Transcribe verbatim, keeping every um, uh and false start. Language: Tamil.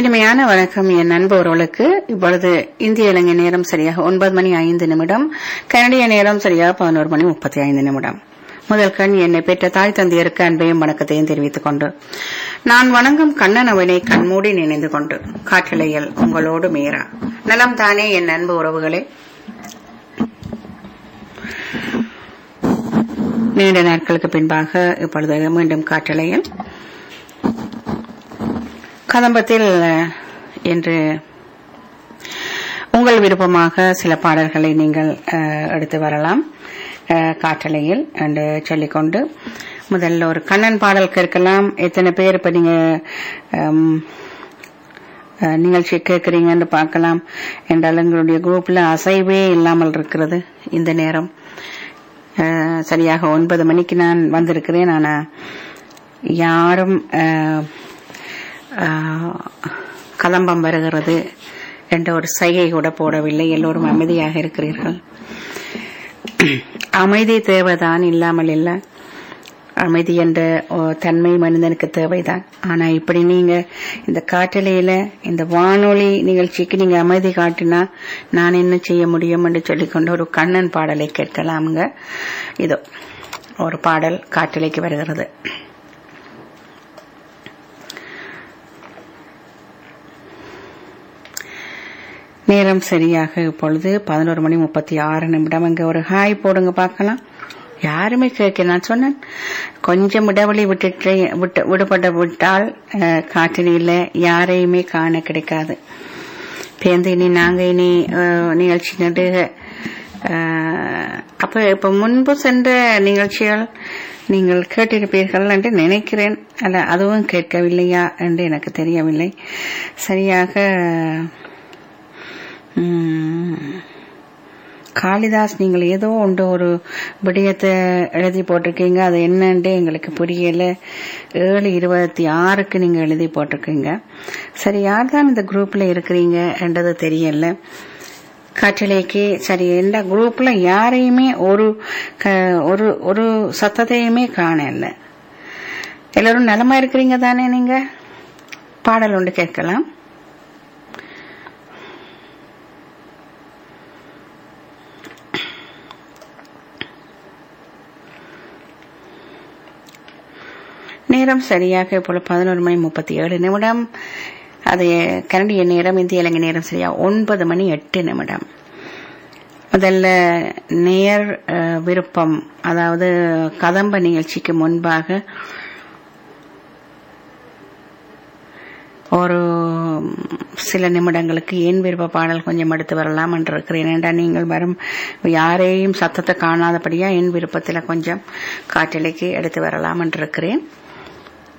இனிமையான வணக்கம் என் நண்பர்களுக்கு. இப்பொழுது இந்திய இலங்கை நேரம் சரியாக ஒன்பது மணி ஐந்து நிமிடம், கனடிய நேரம் சரியாக பதினோரு மணி முப்பத்தி ஐந்து நிமிடம். முதல் கண் என்னை பெற்ற தாய் தந்தையருக்கு அன்பையும் வணக்கத்தையும் தெரிவித்துக் கொண்டு நான் வணங்கும் கண்ணன் அவனை கண்மூடி நினைந்து கொண்டு காற்றலையில் உங்களோடு மீரா. நலம் தானே என் அன்பு உறவுகளே? நீண்ட நாட்களுக்கு பின்பாக இப்பொழுது மீண்டும் காற்றலையில் கதம்பத்தில் என்று உங்கள் விருப்பமாக சில பாடல்களை நீங்கள் எடுத்து வரலாம் காற்றலையில் என்று சொல்லிக்கொண்டு முதல்ல ஒரு கண்ணன் பாடல் கேட்கலாம். எத்தனை பேர் இப்ப நீங்க நிகழ்ச்சி கேட்கறீங்கன்னு பார்க்கலாம். என்றால் எங்களுடைய குரூப்ல அசைவே இல்லாமல் இருக்கிறது. இந்த நேரம் சரியாக ஒன்பது மணிக்கு நான் வந்திருக்கிறேன். ஆனா யாரும் கதம்பம் வருகிறது என்ற ஒரு சைகை கூட போடவில்லை. எல்லோரும் அமைதியாக இருக்கிறீர்கள். அமைதி தேவைதான், இல்லாமல் இல்ல. அமைதி என்ற தன்மை மனிதனுக்கு தேவைதான். ஆனா இப்படி நீங்க இந்த காற்றலையில இந்த வானொலி நிகழ்ச்சிக்கு நீங்க அமைதி காட்டினா நான் என்ன செய்ய முடியும் என்று சொல்லிக்கொண்டு ஒரு கண்ணன் பாடலை கேட்கலாமுங்க. இதோ ஒரு பாடல் காற்றலைக்கு வருகிறது. நேரம் சரியாக இப்பொழுது பதினோரு மணி முப்பத்தி ஆறு நிமிடம். அங்க ஒரு ஹாய் போடுங்க பார்க்கலாம். யாருமே கேட்க நான் சொன்னேன் கொஞ்சம் இடைவெளி விட்டுட்டு விட்டு விடுபட விட்டால் காற்றினில யாரையுமே காண கிடைக்காது. பேருந்து இனி நாங்க இனி நிகழ்ச்சி நடுக அப்ப இப்ப முன்பு சென்ற நிகழ்ச்சிகள் நீங்கள் கேட்டிருப்பீர்கள் என்று நினைக்கிறேன். அல்ல அதுவும் கேட்கவில்லையா என்று எனக்கு தெரியவில்லை சரியாக. காளிதாஸ், நீங்கள் ஏதோ ஒன்று ஒரு விடயத்தை எழுதி போட்டிருக்கீங்க. அது என்னன்னு எங்களுக்கு புரியல. ஏழு இருபத்தி ஆறுக்கு நீங்க எழுதி போட்டிருக்கீங்க. சரி, யார் தான் இந்த குரூப்ல இருக்கிறீங்க என்றது தெரியல. காற்றலைக்கு சரி, எந்த குரூப்ல யாரையுமே ஒரு ஒரு ஒரு சத்தத்தையுமே காணல. எல்லாரும் நலமா இருக்கிறீங்க தானே? நீங்க பாடல் ஒன்று கேட்கலாம். நேரம் சரியாக இப்போது பதினோரு மணி முப்பத்தி ஏழு நிமிடம். அது கனடிய நேரம். இந்திய இலங்கை நேரம் சரியா ஒன்பது மணி எட்டு நிமிடம். முதல்ல நேர் விருப்பம், அதாவது கதம்ப நிகழ்ச்சிக்கு முன்பாக ஒரு சில நிமிடங்களுக்கு என் விருப்ப பாடல் கொஞ்சம் எடுத்து வரலாம் என்று இருக்கிறேன். ஏனென்றா நீங்கள் வரும் யாரையும் சத்தத்தை காணாதபடியா என் விருப்பத்தில் கொஞ்சம் காற்றலைக்கு எடுத்து வரலாம் என்று இருக்கிறேன்.